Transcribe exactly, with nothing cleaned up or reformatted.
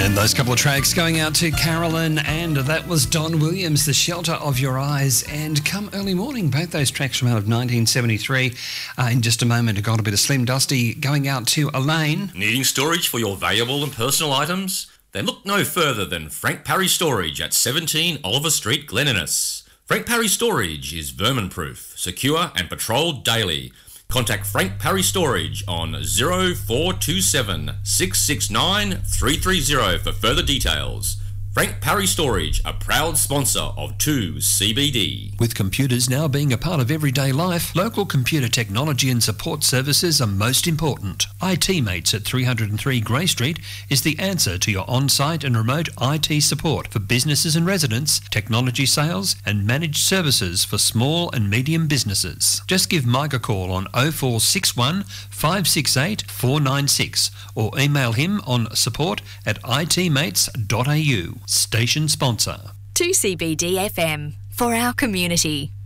And those couple of tracks going out to Carolyn, and that was Don Williams, The Shelter of Your Eyes, and Come Early Morning, both those tracks from out of nineteen seventy-three. Uh, in just a moment, I got a bit of Slim Dusty going out to Elaine. Needing storage for your valuable and personal items? Then look no further than Frank Parry Storage at seventeen Oliver Street, Glen Innes. Frank Parry Storage is vermin-proof, secure and patrolled daily. Contact Frank Parry Storage on zero four two seven, six six nine, three three zero for further details. Frank Parry Storage, a proud sponsor of two C B D. With computers now being a part of everyday life, local computer technology and support services are most important. I T Mates at three oh three Grey Street is the answer to your on-site and remote I T support for businesses and residents, technology sales and managed services for small and medium businesses. Just give Mike a call on oh four six one, five six eight, four nine six or email him on support at I T mates dot a u. Station sponsor. two C B D F M, for our community.